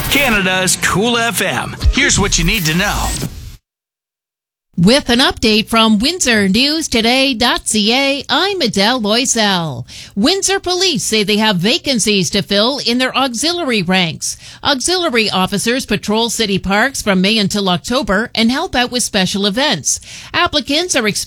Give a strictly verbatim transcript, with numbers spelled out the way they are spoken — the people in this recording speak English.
Canada's Cool F M. Here's what you need to know. With an update from Windsor News Today dot C A, I'm Adele Loisel. Windsor police say they have vacancies to fill in their auxiliary ranks. Auxiliary officers patrol city parks from May until October and help out with special events. Applicants are expected